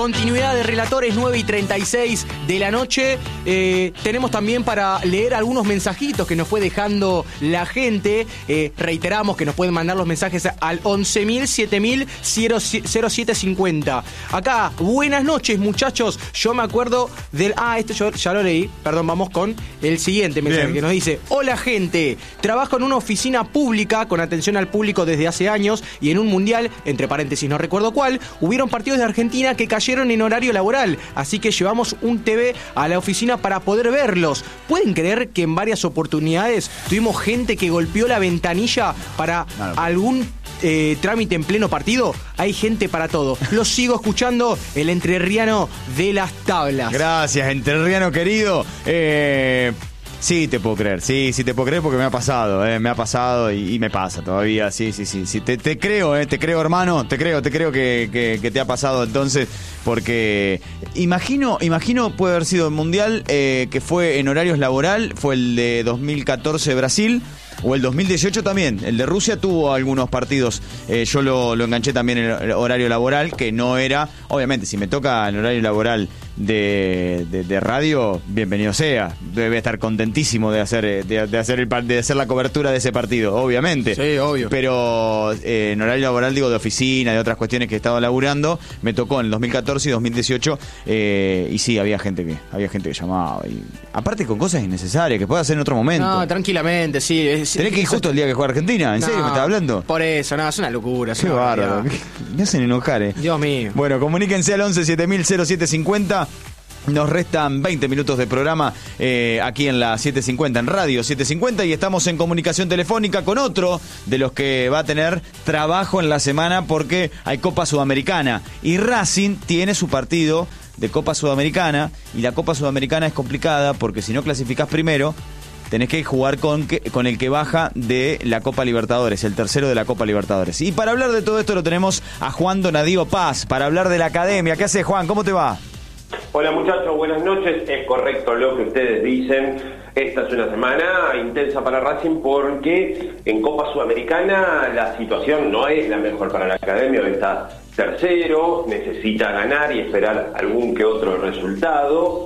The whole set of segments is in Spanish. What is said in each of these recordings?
Continuidad de relatores, 9:36 de la noche. Tenemos también para leer algunos mensajitos que nos fue dejando la gente. Reiteramos que nos pueden mandar los mensajes al 11.000 7000 0750. Acá, buenas noches, muchachos. Yo me acuerdo del... este yo ya lo leí. Perdón, vamos con el siguiente mensaje. Bien. Que nos dice: hola, gente. Trabajo en una oficina pública con atención al público desde hace años, y en un mundial, entre paréntesis no recuerdo cuál, hubieron partidos de Argentina que cayeron en horario laboral, así que llevamos un TV a la oficina para poder verlos. ¿Pueden creer que en varias oportunidades tuvimos gente que golpeó la ventanilla para algún trámite en pleno partido? Hay gente para todo. Los sigo escuchando, el entrerriano de las tablas. Gracias, entrerriano querido. Sí, te puedo creer, sí, te puedo creer porque me ha pasado y me pasa todavía, sí, te creo, hermano, te creo que te ha pasado entonces, porque imagino puede haber sido el Mundial que fue en horarios laboral, fue el de 2014 Brasil, o el 2018 también, el de Rusia tuvo algunos partidos, yo lo enganché también en el horario laboral, que no era, obviamente, si me toca el horario laboral de radio, bienvenido sea, debe estar contentísimo de hacer la cobertura de ese partido, obviamente. Sí, obvio. Pero en horario laboral, digo, de oficina, de otras cuestiones que he estado laburando, me tocó en el 2014 y 2018, y sí, había gente que llamaba, y aparte con cosas innecesarias que puede hacer en otro momento. No, tranquilamente, sí. Tenés que ir justo el día que juega Argentina, ¿en serio me estás hablando? Por eso, es una locura. Qué bárbaro, me hacen enojar, Dios mío. Bueno, comuníquense al 11 7000 0750. Nos restan 20 minutos de programa aquí en la 750, en Radio 750, y estamos en comunicación telefónica con otro de los que va a tener trabajo en la semana porque hay Copa Sudamericana y Racing tiene su partido de Copa Sudamericana, y la Copa Sudamericana es complicada porque si no clasificás primero, tenés que jugar con el que baja de la Copa Libertadores, el tercero de la Copa Libertadores. Y para hablar de todo esto lo tenemos a Juan Donadío Paz, para hablar de la academia. ¿Qué haces, Juan? ¿Cómo te va? Hola, muchachos, buenas noches. Es correcto lo que ustedes dicen. Esta es una semana intensa para Racing porque en Copa Sudamericana la situación no es la mejor para la academia. Está tercero, necesita ganar y esperar algún que otro resultado.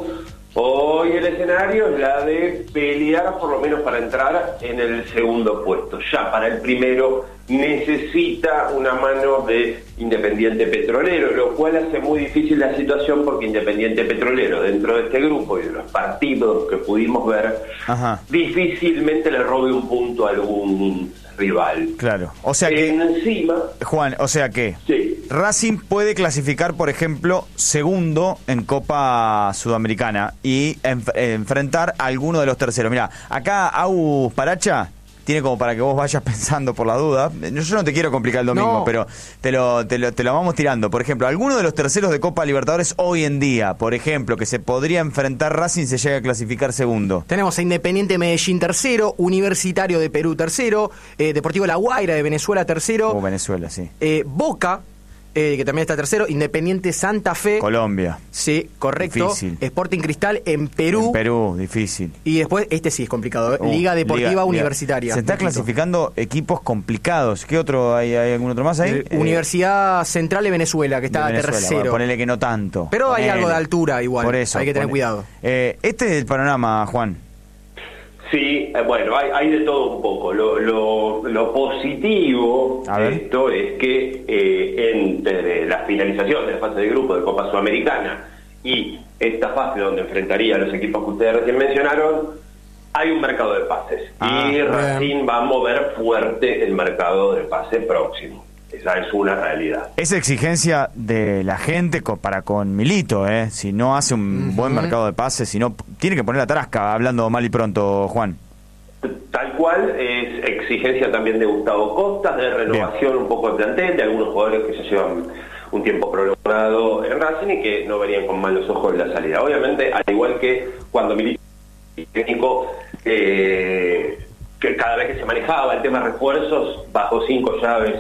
Hoy el escenario es la de pelear por lo menos para entrar en el segundo puesto. Ya para el primero necesita una mano de Independiente Petrolero, lo cual hace muy difícil la situación porque Independiente Petrolero, dentro de este grupo y de los partidos que pudimos ver, difícilmente le robe un punto a algún rival. Claro, o sea que encima, Juan, o sea que sí, Racing puede clasificar, por ejemplo, segundo en Copa Sudamericana y enfrentar a alguno de los terceros. Mira, acá Agus Paracha tiene como para que vos vayas pensando por la duda. Yo no te quiero complicar el domingo, pero te lo vamos tirando. Por ejemplo, alguno de los terceros de Copa Libertadores hoy en día, por ejemplo, que se podría enfrentar Racing, se llega a clasificar segundo. Tenemos a Independiente Medellín tercero, Universitario de Perú tercero, Deportivo La Guaira de Venezuela tercero. Venezuela, sí. Boca, que también está tercero, Independiente Santa Fe, Colombia. Sí, correcto. Difícil. Sporting Cristal en Perú. En Perú, difícil. Y después, sí es complicado, Liga Deportiva Universitaria. Se está clasificando equipos complicados. ¿Qué otro hay algún otro más ahí? Universidad Central de Venezuela, que está tercero. Bueno, ponele que no tanto. Pero hay algo de altura igual. Por eso. Hay que tener cuidado. Este es el panorama, Juan. Sí, bueno, hay de todo un poco. Lo positivo de esto es que entre la finalización de la fase de grupo de Copa Sudamericana y esta fase donde enfrentaría a los equipos que ustedes recién mencionaron, hay un mercado de pases. Y Racing va a mover fuerte el mercado de pase próximo. Esa es una realidad. Es exigencia de la gente para con Milito, si no hace un buen mercado de pases, si no, tiene que poner la tarasca, hablando mal y pronto, Juan. Tal cual, es exigencia también de Gustavo Costas, de renovación un poco de plantel, de algunos jugadores que ya llevan un tiempo prolongado en Racing y que no verían con malos ojos la salida. Obviamente, al igual que cuando Milito técnico, que cada vez que se manejaba el tema refuerzos, bajo 5 llaves,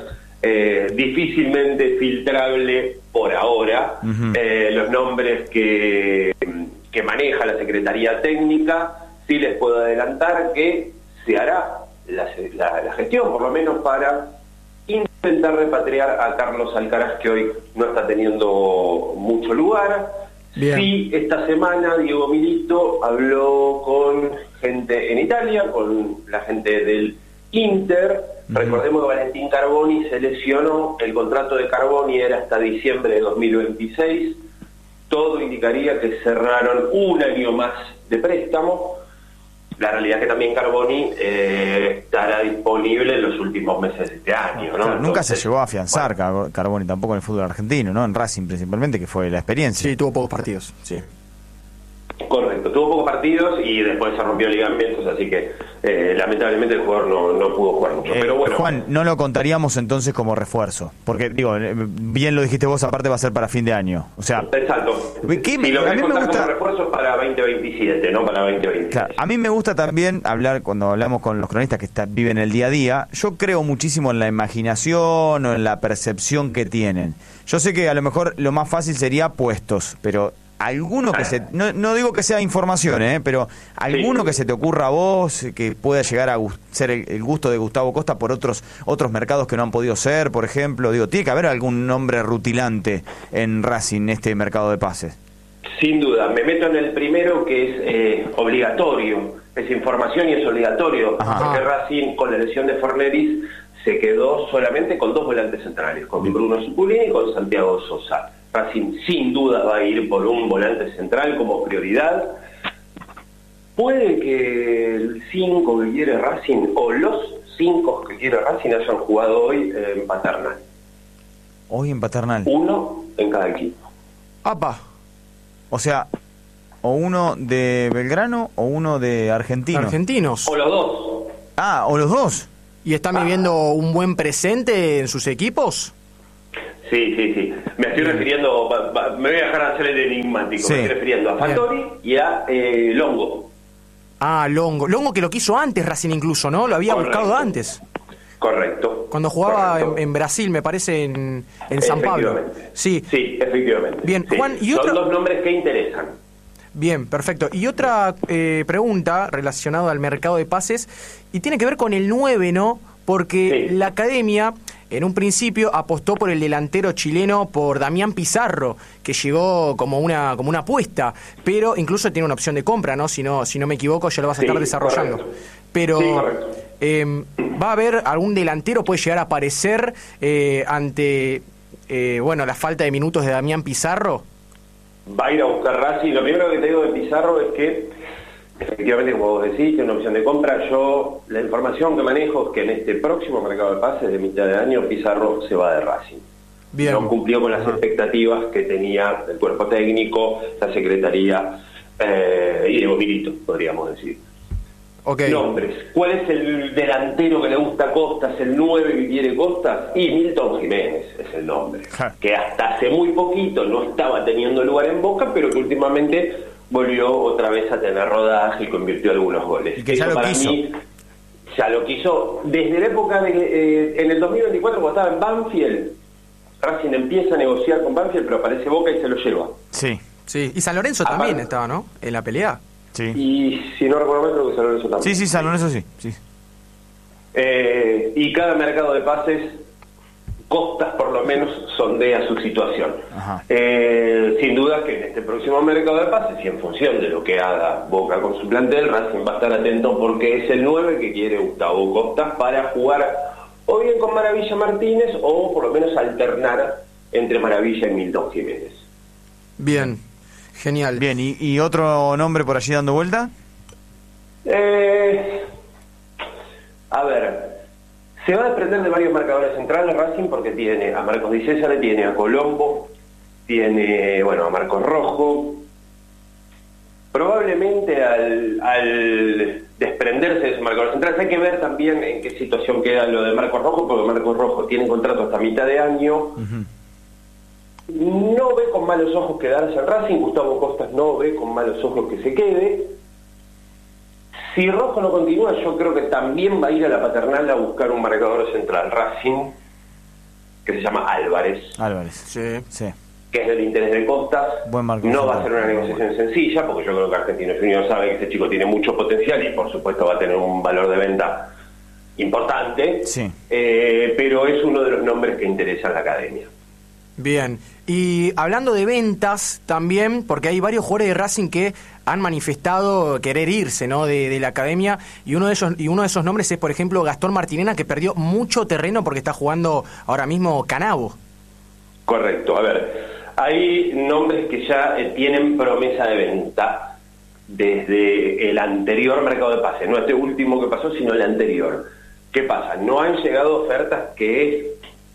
difícilmente filtrable por ahora, los nombres que maneja la Secretaría Técnica. Sí les puedo adelantar que se hará la gestión, por lo menos para intentar repatriar a Carlos Alcaraz, que hoy no está teniendo mucho lugar. Bien. Sí, esta semana Diego Milito habló con gente en Italia, con la gente del Inter. Recordemos que Valentín Carboni se lesionó, el contrato de Carboni era hasta diciembre de 2026. Todo indicaría que cerraron un año más de préstamo. La realidad es que también Carboni estará disponible en los últimos meses de este año, ¿no? Claro, nunca se Entonces, llegó a afianzar Carboni tampoco en el fútbol argentino, ¿no? En Racing principalmente, que fue la experiencia. Sí, tuvo pocos partidos, sí. Correcto, tuvo pocos partidos y después se rompió ligamentos, así que lamentablemente el jugador no pudo jugar mucho. Pero bueno, Juan, no lo contaríamos entonces como refuerzo, porque digo, bien lo dijiste vos, aparte va a ser para fin de año. O sea, exacto. ¿qué Si lo a querés mí me contar gusta como refuerzo para 2027, no para 2026. Claro, a mí me gusta también hablar, cuando hablamos con los cronistas que viven el día a día, yo creo muchísimo en la imaginación o en la percepción que tienen. Yo sé que a lo mejor lo más fácil sería puestos, pero alguno que no digo que sea información, pero alguno que se te ocurra a vos, que pueda llegar a ser el gusto de Gustavo Costa por otros mercados que no han podido ser, por ejemplo, digo, tiene que haber algún nombre rutilante en Racing, este mercado de pases. Sin duda, me meto en el primero, que es obligatorio, es información y es obligatorio. Ajá. Porque Racing, con la lesión de Forneris, se quedó solamente con dos volantes centrales, con Bruno Zuculini y con Santiago Sosa. Racing sin duda va a ir por un volante central como prioridad. Puede que el 5 que quiere Racing, o los 5 que quiere Racing, hayan jugado hoy en Paternal. Hoy en Paternal. Uno en cada equipo. ¡Apa! O sea, o uno de Belgrano o uno de Argentino. Argentinos. O los dos. Ah, o los dos. ¿Y están viviendo un buen presente en sus equipos? Sí. Me estoy refiriendo, me voy a dejar hacer el enigmático. Sí. Me estoy refiriendo a Fattori y a Longo. Ah, Longo. Longo, que lo quiso antes Racing incluso, ¿no? Lo había Correcto. buscado antes. Correcto. Cuando jugaba Correcto. en Brasil, me parece, en San Pablo. Efectivamente. Sí. Sí, efectivamente. Bien, Sí. Juan, y Son otra... dos nombres que interesan. Bien, perfecto. Y otra pregunta relacionada al mercado de pases, y tiene que ver con el 9, ¿no? Porque Sí. la academia, en un principio, apostó por el delantero chileno, por Damián Pizarro, que llegó como una apuesta, pero incluso tiene una opción de compra, ¿no? Si no me equivoco, ya lo vas a Sí, estar desarrollando. correcto. Pero Sí, correcto. ¿va a haber algún delantero, puede llegar a aparecer ante la falta de minutos de Damián Pizarro? Va a ir a buscar Racing. Lo primero que te digo de Pizarro es que, efectivamente, como vos decís, tiene una opción de compra. Yo, la información que manejo es que en este próximo mercado de pases de mitad de año, Pizarro se va de Racing. Bien. No cumplió con las expectativas que tenía el cuerpo técnico, la secretaría y Diego Milito, podríamos decir. Okay. Nombres. ¿Cuál es el delantero que le gusta a Costas, el 9 que quiere Costas? Y Milton Jiménez es el nombre. Ja. Que hasta hace muy poquito no estaba teniendo lugar en Boca, pero que últimamente volvió otra vez a tener rodaje y convirtió algunos goles. Y que ya Eso lo para quiso. mí, ya lo quiso. Desde la época de en el 2024, cuando estaba en Banfield, Racing empieza a negociar con Banfield, pero aparece Boca y se lo lleva. Sí, Sí, y San Lorenzo Aparte- también estaba, ¿no? En la pelea. sí. Y si no recuerdo mal, creo que San Lorenzo también. Sí, San Lorenzo sí. Y cada mercado de pases, Costas por lo menos sondea su situación. Ajá. Sin duda que en este próximo mercado de pases, y en función de lo que haga Boca con su plantel, Racing va a estar atento porque es el 9 que quiere Gustavo Costas para jugar o bien con Maravilla Martínez o por lo menos alternar entre Maravilla y Milton Jiménez. Bien, genial. Bien, ¿y otro nombre por allí dando vuelta? A ver, se va a desprender de varios marcadores centrales Racing porque tiene a Marcos Di César, tiene a Colombo, tiene, a Marcos Rojo. Probablemente al desprenderse de esos marcadores centrales, hay que ver también en qué situación queda lo de Marcos Rojo, porque Marcos Rojo tiene contrato hasta mitad de año. Ujú. No ve con malos ojos quedarse en Racing. Gustavo Costas no ve con malos ojos que se quede. Si Rojo no continúa, yo creo que también va a ir a la Paternal a buscar un marcador central Racing, que se llama Álvarez, Sí. Sí. que es del interés de Costas. Buen marcador No va a central. ser una negociación sencilla, porque yo creo que Argentino Junior sabe que este chico tiene mucho potencial y por supuesto va a tener un valor de venta importante, Sí. pero es uno de los nombres que interesa a la academia. Bien, y hablando de ventas también, porque hay varios jugadores de Racing que han manifestado querer irse, ¿no?, de la academia, y uno de esos nombres es, por ejemplo, Gastón Martinena, que perdió mucho terreno porque está jugando ahora mismo Canavo. Correcto, a ver, hay nombres que ya tienen promesa de venta desde el anterior mercado de pases, no este último que pasó, sino el anterior. ¿Qué pasa? No han llegado ofertas que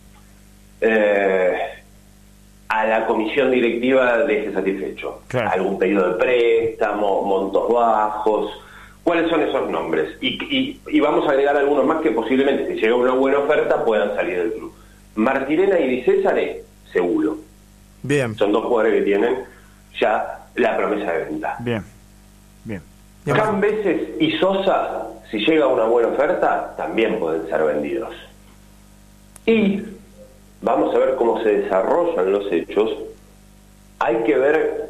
a la comisión directiva deje satisfecho. Claro. Algún pedido de préstamo, montos bajos. ¿Cuáles son esos nombres? Y vamos a agregar algunos más que posiblemente, si llega una buena oferta, puedan salir del club. Martirena y Di Césare, seguro. Bien. Son dos jugadores que tienen ya la promesa de venta. Bien, bien. Cambeses y Sosa, si llega una buena oferta, también pueden ser vendidos. Y vamos a ver cómo se desarrollan los hechos. Hay que ver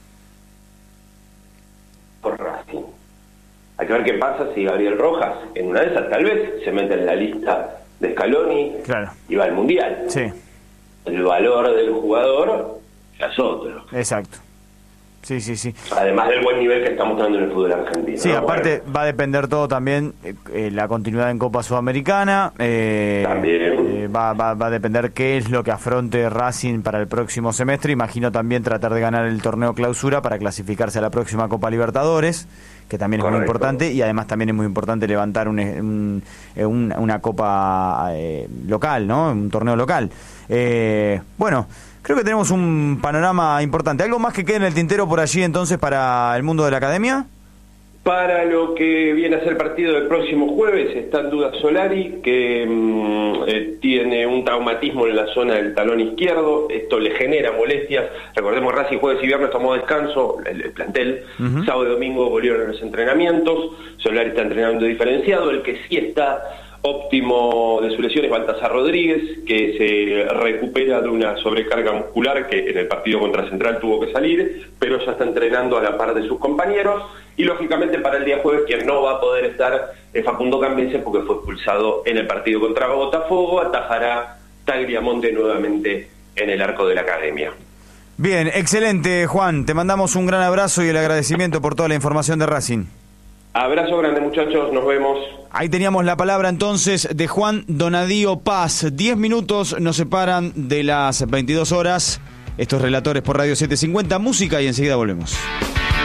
por Racing. Hay que ver qué pasa si Gabriel Rojas, en una de esas, tal vez se mete en la lista de Scaloni, Claro. y va al Mundial. Sí, El valor del jugador ya es otro. exacto. Sí, sí, sí. Además del buen nivel que está mostrando en el fútbol argentino. Sí, ¿no? aparte Bueno, va a depender todo también, la continuidad en Copa Sudamericana. También. Va a depender qué es lo que afronte Racing para el próximo semestre. Imagino también tratar de ganar el torneo clausura para clasificarse a la próxima Copa Libertadores, que también es muy Correcto. importante, y además también es muy importante levantar una Copa local, ¿no? Un torneo local. Bueno, creo que tenemos un panorama importante. ¿Algo más que quede en el tintero por allí entonces para el mundo de la academia? para lo que viene a ser el partido del próximo jueves está en duda Solari, que tiene un traumatismo en la zona del talón izquierdo. Esto le genera molestias. Recordemos, Racing jueves y viernes tomó descanso, el plantel. Sábado y domingo volvieron a los entrenamientos. Solari está entrenando diferenciado. El que sí está óptimo de su lesión es Baltasar Rodríguez, que se recupera de una sobrecarga muscular que en el partido contra Central tuvo que salir, pero ya está entrenando a la par de sus compañeros. Y lógicamente para el día jueves quien no va a poder estar es Facundo Cambises, porque fue expulsado en el partido contra Botafogo. Atajará Tagliamonte nuevamente en el arco de la academia. Bien, excelente, Juan. Te mandamos un gran abrazo y el agradecimiento por toda la información de Racing. Abrazo grande, muchachos, nos vemos. Ahí teníamos la palabra entonces de Juan Donadío Paz. 10 minutos nos separan de las 22 horas. Estos relatores por Radio 750, música, y enseguida volvemos.